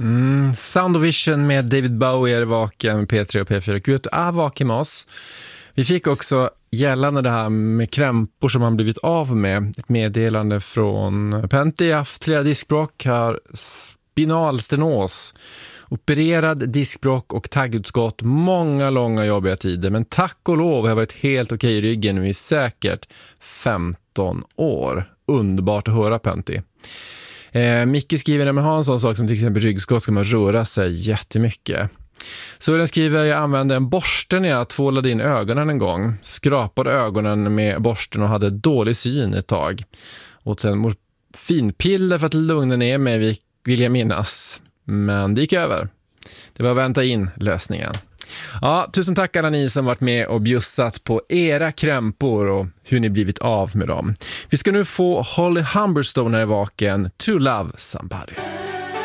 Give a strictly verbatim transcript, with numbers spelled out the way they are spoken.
Mm, Sound of Vision med David Bowie är vaken, P tre och P fyra. Gud, du är vaken med oss. Vi fick också gällande det här med krämpor som han blivit av med. Ett meddelande från Pentti. Haft flera diskbråck, har spinalstenos, opererad diskbråck och taggutskott. Många långa jobbiga tider. Men tack och lov har jag varit helt okej i ryggen nu i säkert femton år. Underbart att höra, Pentti. Eh, Micke skriver när man har en sån sak som till exempel ryggskott ska man röra sig jättemycket. Så den skriver, jag använde en borste när jag tvålade in ögonen en gång. Skrapade ögonen med borsten och hade dålig syn ett tag. Och sen morfinpiller för att lugna ner mig, vill jag minnas. Men det gick över. Det var att vänta in lösningen. Ja, tusen tack alla ni som varit med och bjussat på era krämpor och hur ni blivit av med dem. Vi ska nu få Holly Humberstone här i vaken, To Love Somebody.